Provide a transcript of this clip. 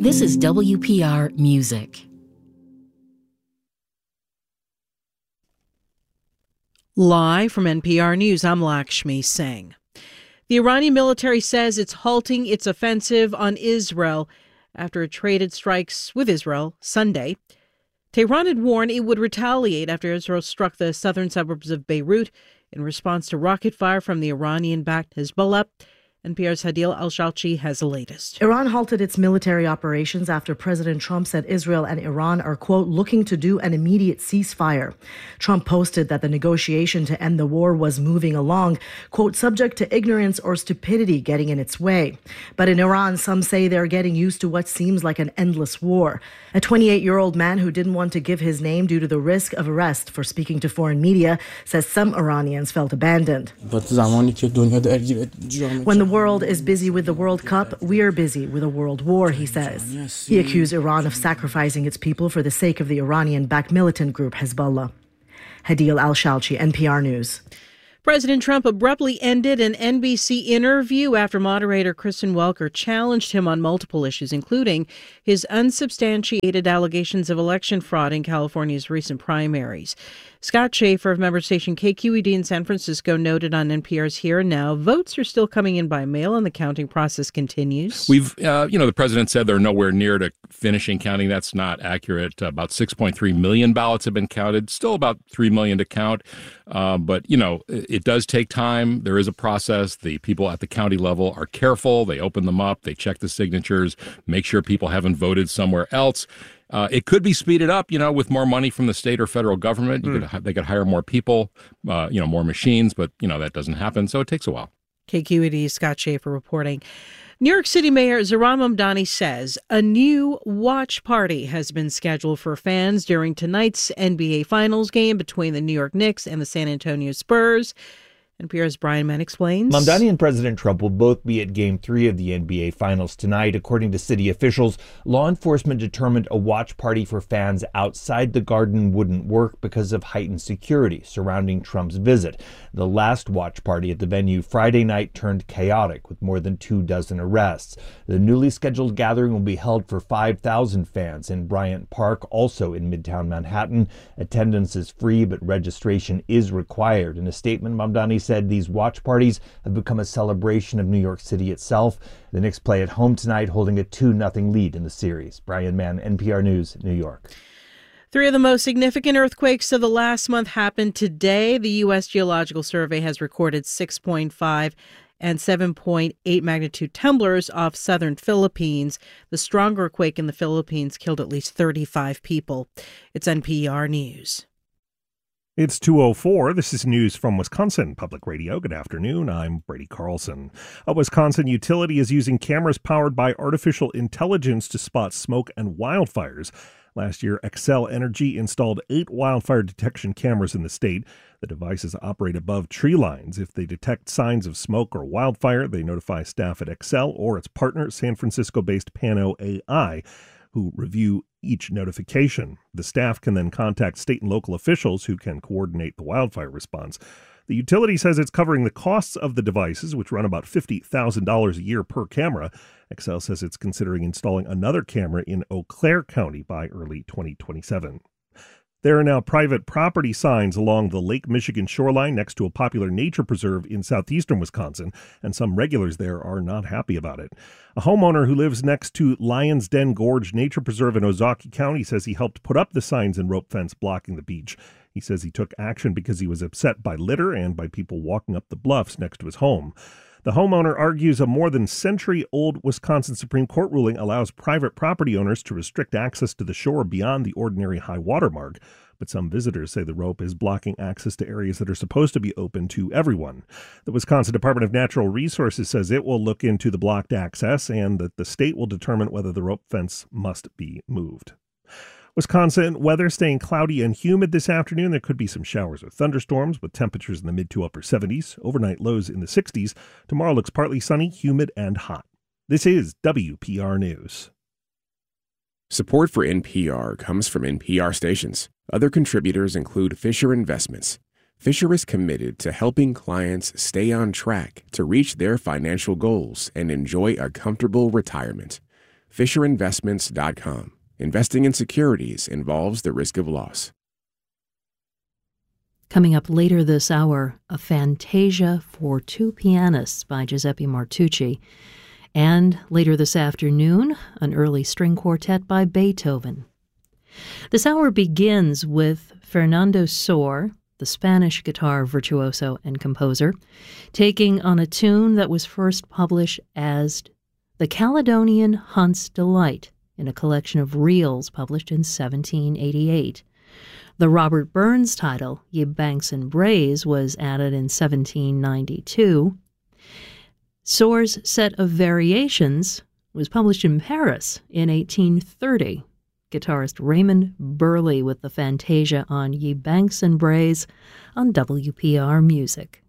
This is WPR Music. Live from NPR News, I'm Lakshmi Singh. The Iranian military says it's halting its offensive on Israel after it traded strikes with Israel Sunday. Tehran had warned it would retaliate after Israel struck the southern suburbs of Beirut in response to rocket fire from the Iranian-backed Hezbollah. NPR's Hadil Al-Shalchi has the latest. Iran halted its military operations after President Trump said Israel and Iran are, quote, looking to do an immediate ceasefire. Trump posted that the negotiation to end the war was moving along, quote, subject to ignorance or stupidity getting in its way. But in Iran, some say they're getting used to what seems like an endless war. A 28-year-old man who didn't want to give his name due to the risk of arrest for speaking to foreign media says some Iranians felt abandoned. When the world is busy with the World Cup, we're busy with a world war, he says. He accused Iran of sacrificing its people for the sake of the Iranian-backed militant group Hezbollah. Hadil Al-Shalchi, NPR News. President Trump abruptly ended an NBC interview after moderator Kristen Welker challenged him on multiple issues, including his unsubstantiated allegations of election fraud in California's recent primaries. Scott Schaefer of member station KQED in San Francisco noted on NPR's Here and Now, votes are still coming in by mail and the counting process continues. The president said they're nowhere near to finishing counting. That's not accurate. About 6.3 million ballots have been counted, still about 3 million to count. But it does take time. There is a process. The people at the county level are careful. They open them up. They check the signatures, make sure people haven't voted somewhere else. It could be speeded up, with more money from the state or federal government. They could hire more people, more machines, but, that doesn't happen. So it takes a while. KQED's Scott Schaefer reporting. New York City Mayor Zohran Mamdani says a new watch party has been scheduled for fans during tonight's NBA Finals game between the New York Knicks and the San Antonio Spurs. NPR's Brian Mann explains. Mamdani and President Trump will both be at Game 3 of the NBA Finals tonight. According to city officials, law enforcement determined a watch party for fans outside the Garden wouldn't work because of heightened security surrounding Trump's visit. The last watch party at the venue Friday night turned chaotic with more than 24 arrests. The newly scheduled gathering will be held for 5,000 fans in Bryant Park, also in Midtown Manhattan. Attendance is free, but registration is required. In a statement, Mamdani said these watch parties have become a celebration of New York City itself. The Knicks play at home tonight, holding a 2-0 lead in the series. Brian Mann, NPR News, New York. 3 of the most significant earthquakes of the last month happened today. The U.S. Geological Survey has recorded 6.5 and 7.8 magnitude tremblers off southern Philippines. The stronger quake in the Philippines killed at least 35 people. It's NPR News. It's 2:04. This is news from Wisconsin Public Radio. Good afternoon. I'm Brady Carlson. A Wisconsin utility is using cameras powered by artificial intelligence to spot smoke and wildfires. Last year, Xcel Energy installed 8 wildfire detection cameras in the state. The devices operate above tree lines. If they detect signs of smoke or wildfire, they notify staff at Xcel or its partner, San Francisco-based Pano AI, who review each notification. The staff can then contact state and local officials who can coordinate the wildfire response. The utility says it's covering the costs of the devices, which run about $50,000 a year per camera. Xcel says it's considering installing another camera in Eau Claire County by early 2027. There are now private property signs along the Lake Michigan shoreline next to a popular nature preserve in southeastern Wisconsin, and some regulars there are not happy about it. A homeowner who lives next to Lion's Den Gorge Nature Preserve in Ozaukee County says he helped put up the signs and rope fence blocking the beach. He says he took action because he was upset by litter and by people walking up the bluffs next to his home. The homeowner argues a more than century-old Wisconsin Supreme Court ruling allows private property owners to restrict access to the shore beyond the ordinary high water mark. But some visitors say the rope is blocking access to areas that are supposed to be open to everyone. The Wisconsin Department of Natural Resources says it will look into the blocked access and that the state will determine whether the rope fence must be moved. Wisconsin weather staying cloudy and humid this afternoon. There could be some showers or thunderstorms with temperatures in the mid to upper 70s. Overnight lows in the 60s. Tomorrow looks partly sunny, humid, and hot. This is WPR News. Support for NPR comes from NPR stations. Other contributors include Fisher Investments. Fisher is committed to helping clients stay on track to reach their financial goals and enjoy a comfortable retirement. FisherInvestments.com. Investing in securities involves the risk of loss. Coming up later this hour, a Fantasia for two pianists by Giuseppe Martucci. And later this afternoon, an early string quartet by Beethoven. This hour begins with Fernando Sor, the Spanish guitar virtuoso and composer, taking on a tune that was first published as The Caledonian Hunt's Delight in a collection of reels published in 1788. The Robert Burns title, Ye Banks and Braes, was added in 1792. Sor's set of variations was published in Paris in 1830. Guitarist Raymond Burley with the Fantasia on Ye Banks and Braes on WPR Music.